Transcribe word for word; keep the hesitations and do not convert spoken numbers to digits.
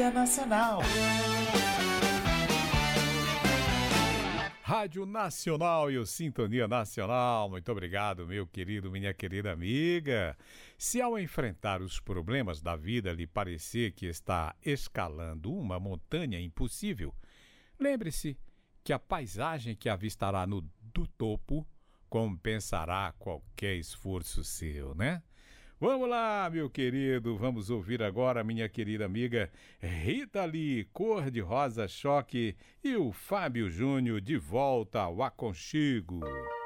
Sintonia Nacional. Rádio Nacional e o Sintonia Nacional. Muito obrigado, meu querido, minha querida amiga. Se ao enfrentar os problemas da vida lhe parecer que está escalando uma montanha impossível, lembre-se que a paisagem que avistará no do topo compensará qualquer esforço seu, né? Vamos lá, meu querido, vamos ouvir agora minha querida amiga Rita Lee, Cor de Rosa Choque e o Fábio Júnior de volta ao aconchego.